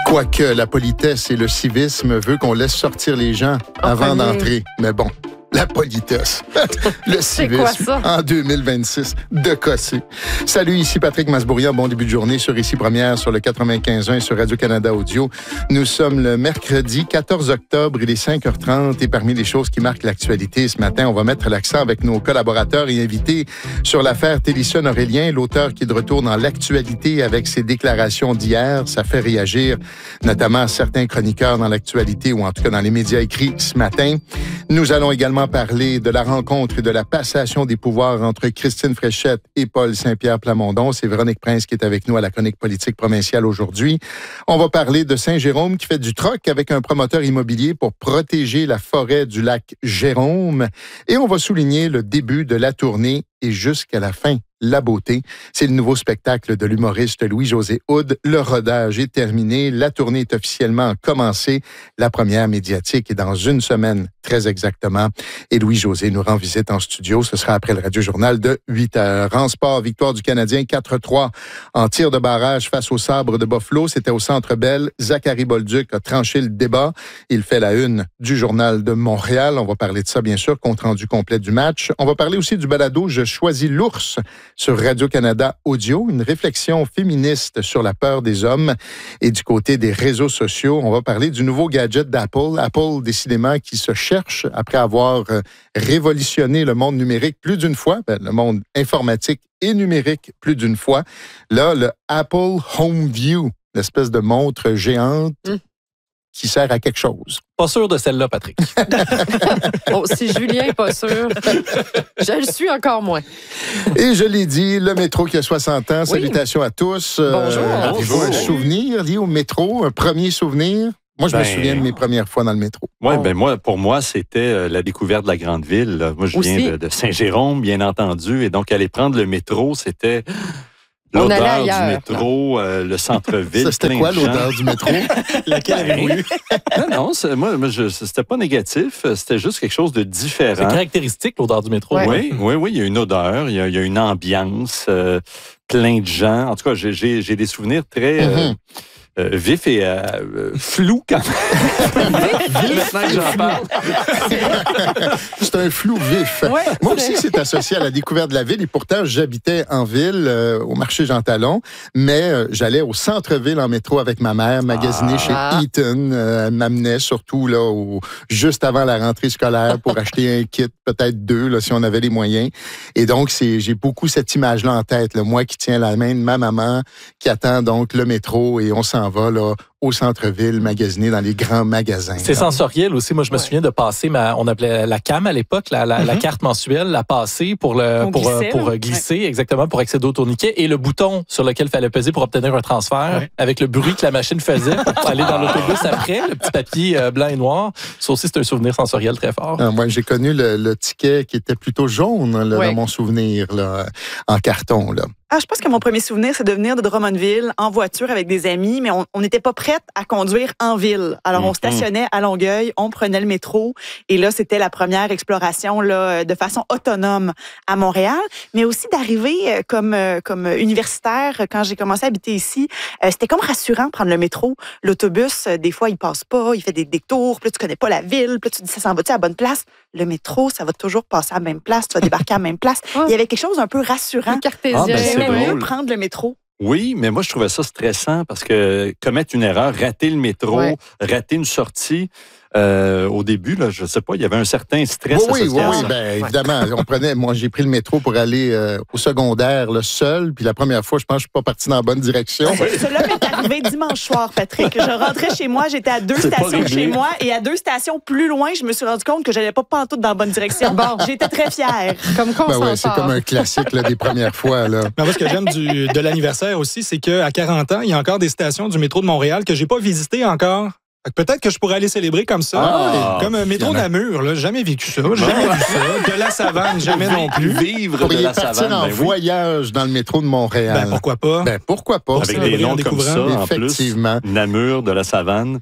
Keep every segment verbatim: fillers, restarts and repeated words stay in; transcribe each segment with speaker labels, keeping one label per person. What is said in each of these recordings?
Speaker 1: Quoique la politesse et le civisme veulent qu'on laisse sortir les gens avant
Speaker 2: premier.
Speaker 1: d'entrer. Mais bon, la politesse, le civisme
Speaker 2: quoi, ça?
Speaker 1: en deux mille vingt-six, de cosser. Salut, ici Patrick Masbourian. Bon début de journée sur Ici Première, sur le quatre-vingt-quinze un et sur Radio-Canada Audio. Nous sommes le mercredi quatorze octobre, il est cinq heures trente et parmi les choses qui marquent l'actualité ce matin, on va mettre l'accent avec nos collaborateurs et invités sur l'affaire Télisson Aurélien, l'auteur qui est de retour dans l'actualité avec ses déclarations d'hier. Ça fait réagir notamment certains chroniqueurs dans l'actualité ou en tout cas dans les médias écrits ce matin. Nous allons également parler de la rencontre et de la passation des pouvoirs entre Christine Fréchette et Paul Saint-Pierre Plamondon. C'est Véronique Prince qui est avec nous à la chronique politique provinciale aujourd'hui. On va parler de Saint-Jérôme qui fait du troc avec un promoteur immobilier pour protéger la forêt du lac Jérôme. Et on va souligner le début de la tournée et jusqu'à la fin, la beauté. C'est le nouveau spectacle de l'humoriste Louis-José Hood. Le rodage est terminé. La tournée est officiellement commencée. La première médiatique est dans une semaine, très exactement. Et Louis-José nous rend visite en studio. Ce sera après le Radio-Journal de huit heures. En sport, victoire du Canadien quatre trois en tir de barrage face au Sabre de Buffalo. C'était au Centre Bell. Zachary Bolduc a tranché le débat. Il fait la une du Journal de Montréal. On va parler de ça, bien sûr, compte rendu complet du match. On va parler aussi du balado « Je choisis l'ours » sur Radio-Canada Audio, une réflexion féministe sur la peur des hommes. Et du côté des réseaux sociaux, on va parler du nouveau gadget d'Apple. Apple, décidément, qui se cherche après avoir révolutionné le monde numérique plus d'une fois, ben, le monde informatique et numérique plus d'une fois. Là, le Apple Home View, l'espèce de montre géante mmh. qui sert à quelque chose.
Speaker 3: Pas sûr de celle-là, Patrick.
Speaker 2: Bon, si Julien n'est pas sûr, je le suis encore moins.
Speaker 1: Et je l'ai dit, le métro qui a soixante ans. Oui. Salutations à tous.
Speaker 2: Bonjour.
Speaker 1: Euh, Avez-vous un souvenir lié au métro? Un premier souvenir? Moi, je ben, me souviens de mes premières fois dans le métro.
Speaker 4: Oui, oh. ben moi, pour moi, c'était euh, la découverte de la grande ville. Là. Moi, je
Speaker 2: Aussi.
Speaker 4: viens de, de Saint-Jérôme, bien entendu. Et donc, aller prendre le métro, c'était... L'odeur du métro, euh, le centre-ville.
Speaker 1: Ça, c'était quoi l'odeur du métro?
Speaker 4: Laquelle avez-vous eu? Non, non, c'est, moi, moi je, c'était pas négatif. C'était juste quelque chose de différent.
Speaker 3: C'est caractéristique, l'odeur du métro.
Speaker 4: Ouais. Oui, oui, oui. Il y a une odeur, il y a, il y a une ambiance, euh, plein de gens. En tout cas, j'ai, j'ai, j'ai des souvenirs très... Mm-hmm. Euh, Euh, vif et euh, flou quand même. Maintenant que j'en parle.
Speaker 1: C'est un flou vif. Ouais, Moi aussi, c'est associé à la découverte de la ville. Et pourtant, j'habitais en ville, euh, au marché Jean Talon, mais euh, j'allais au centre-ville en métro avec ma mère, magasiner ah. chez Eaton. Euh, elle m'amenait surtout là, au, juste avant la rentrée scolaire pour acheter un kit, peut-être deux, là, si on avait les moyens. Et donc, c'est, j'ai beaucoup cette image-là en tête. Là, moi qui tiens la main de ma maman, qui attend donc le métro et on s'en va là, au centre-ville, magasiner dans les grands magasins.
Speaker 3: C'est
Speaker 1: là.
Speaker 3: Sensoriel aussi. Moi, je me
Speaker 2: ouais.
Speaker 3: souviens de passer, ma, on appelait la C A M à l'époque, la, la, mm-hmm. la carte mensuelle, la passer pour, le,
Speaker 2: on
Speaker 3: pour,
Speaker 2: glissait,
Speaker 3: pour
Speaker 2: ouais.
Speaker 3: glisser, exactement, pour accéder au tourniquet, et le bouton sur lequel il fallait peser pour obtenir un transfert, ouais. avec le bruit que la machine faisait pour aller dans l'autobus après, le petit papier euh, blanc et noir. Ça aussi, c'est un souvenir sensoriel très fort.
Speaker 1: Ah, moi, j'ai connu le, le ticket qui était plutôt jaune là, ouais. dans mon souvenir, là, en carton. Là.
Speaker 5: Ah, je pense que mon premier souvenir, c'est de venir de Drummondville en voiture avec des amis, mais on n'était pas prête à conduire en ville. Alors, on mm-hmm. stationnait à Longueuil, on prenait le métro, et là, c'était la première exploration là, de façon autonome à Montréal, mais aussi d'arriver comme, comme universitaire, quand j'ai commencé à habiter ici, c'était comme rassurant de prendre le métro. L'autobus, des fois, il passe pas, il fait des détours, puis là, tu connais pas la ville, puis là, tu te dis, ça s'en va-tu à la bonne place? Le métro, ça va toujours passer à la même place, tu vas débarquer à la même place. Il y avait quelque chose d'un peu rassurant.
Speaker 2: Cartésien.
Speaker 4: Ah, ben,
Speaker 5: J'aimais mieux prendre le métro.
Speaker 4: Oui, mais moi, je trouvais ça stressant parce que commettre une erreur, rater le métro, ouais. rater une sortie, euh, au début, là, je ne sais pas, il y avait un certain stress
Speaker 1: oui,
Speaker 4: associé
Speaker 1: oui,
Speaker 4: à
Speaker 1: oui,
Speaker 4: ça.
Speaker 1: oui, bien évidemment. On prenait, moi, j'ai pris le métro pour aller euh, au secondaire, le seul, puis la première fois, je pense que je suis pas parti dans la bonne direction.
Speaker 5: Cela m'est arrivé dimanche soir, Patrick. Je rentrais chez moi, j'étais à deux C'est stations chez moi, et à deux stations plus loin, je me suis rendu compte que j'allais pas pantoute dans la bonne direction. Bon, j'étais très fière.
Speaker 2: Comme qu'on
Speaker 1: ben
Speaker 2: s'en
Speaker 1: ouais, c'est comme un classique là, des premières fois. Là.
Speaker 6: Mais moi, ce que j'aime du, de l'anniversaire aussi, c'est qu'à quarante ans, il y a encore des stations du métro de Montréal que j'ai pas visitées encore. Peut-être que je pourrais aller célébrer comme ça.
Speaker 1: Ah,
Speaker 6: comme un métro Namur, là. Jamais vécu ça. Jamais vu ça. De la Savane, jamais non plus.
Speaker 4: Vivre
Speaker 1: Pour
Speaker 4: de
Speaker 1: y
Speaker 4: la
Speaker 1: partir
Speaker 4: savane.
Speaker 1: en
Speaker 4: Ben oui.
Speaker 1: voyage dans le métro de Montréal.
Speaker 6: Ben, pourquoi pas?
Speaker 1: Ben, pourquoi pas?
Speaker 4: Avec des noms comme ça, en plus.
Speaker 1: Effectivement.
Speaker 4: Namur, de la Savane.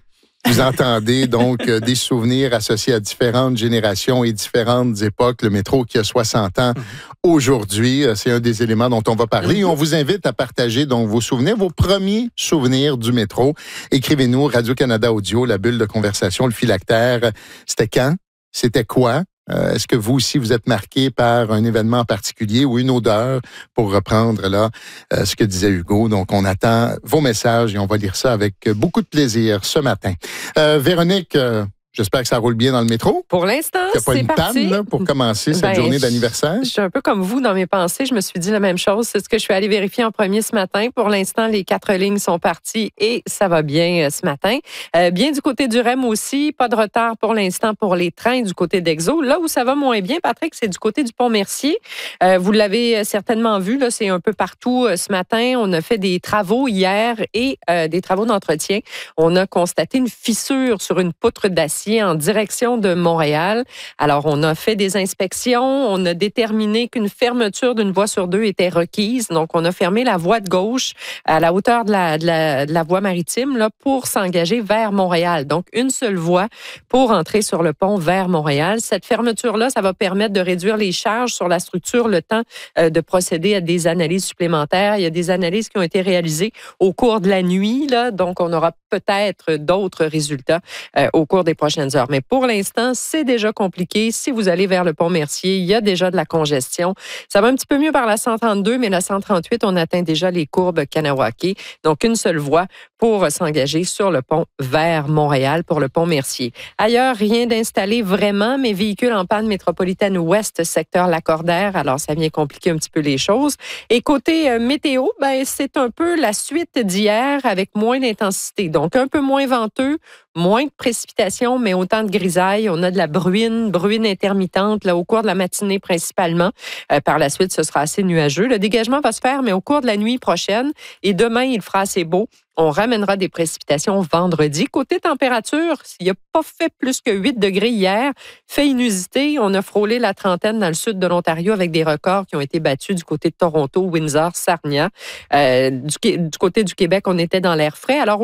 Speaker 1: Vous entendez donc euh, des souvenirs associés à différentes générations et différentes époques. Le métro qui a soixante ans aujourd'hui, euh, c'est un des éléments dont on va parler. Et on vous invite à partager donc vos souvenirs, vos premiers souvenirs du métro. Écrivez-nous Radio-Canada Audio, la bulle de conversation, le phylactère. C'était quand? C'était quoi? Euh, est-ce que vous aussi, vous êtes marqué par un événement en particulier ou une odeur, pour reprendre là euh, ce que disait Hugo? Donc, on attend vos messages et on va lire ça avec beaucoup de plaisir ce matin. Euh, Véronique, euh, j'espère que ça roule bien dans le métro.
Speaker 2: Pour l'instant,
Speaker 1: Il n'y a pas
Speaker 2: c'est
Speaker 1: une
Speaker 2: parti.
Speaker 1: panne là, pour commencer cette
Speaker 2: Ben,
Speaker 1: journée d'anniversaire?
Speaker 2: Je suis un peu comme vous dans mes pensées. Je me suis dit la même chose. C'est ce que je suis allée vérifier en premier ce matin. Pour l'instant, les quatre lignes sont parties et ça va bien euh, ce matin. Euh, bien du côté du R E M aussi. Pas de retard pour l'instant pour les trains du côté d'Exo. Là où ça va moins bien, Patrick, c'est du côté du Pont-Mercier. Euh, vous l'avez certainement vu. Là, c'est un peu partout euh, ce matin. On a fait des travaux hier et euh, des travaux d'entretien. On a constaté une fissure sur une poutre d'acier en direction de Montréal. Alors, on a fait des inspections. On a déterminé qu'une fermeture d'une voie sur deux était requise. Donc, on a fermé la voie de gauche à la hauteur de la, de la, de la voie maritime là, pour s'engager vers Montréal. Donc, une seule voie pour entrer sur le pont vers Montréal. Cette fermeture-là, ça va permettre de réduire les charges sur la structure, le temps euh, de procéder à des analyses supplémentaires. Il y a des analyses qui ont été réalisées au cours de la nuit. Là, donc, on aura peut-être d'autres résultats euh, au cours des prochaines heures. Mais pour l'instant, c'est déjà compliqué. Si vous allez vers le Pont-Mercier, il y a déjà de la congestion. Ça va un petit peu mieux par la cent trente-deux, mais la cent trente-huit, on atteint déjà les courbes Kanawake. Donc, une seule voie pour s'engager sur le pont vers Montréal pour le Pont-Mercier. Ailleurs, rien d'installé vraiment, mais véhicules en panne métropolitaine ouest, secteur Lacordaire. Alors, ça vient compliquer un petit peu les choses. Et côté euh, météo, ben, c'est un peu la suite d'hier avec moins d'intensité. Donc, un peu moins venteux, moins de précipitations, mais autant de grisailles. On a de la bruine, bruine intermittente là, au cours de la matinée principalement. Euh, par la suite, ce sera assez nuageux. Le dégagement va se faire, mais au cours de la nuit prochaine. Et demain, il fera assez beau. On ramènera des précipitations vendredi. Côté température, il n'a pas fait plus que huit degrés hier. Fait inusité, on a frôlé la trentaine dans le sud de l'Ontario avec des records qui ont été battus du côté de Toronto, Windsor, Sarnia. Euh, du, du côté du Québec, on était dans l'air frais. Alors,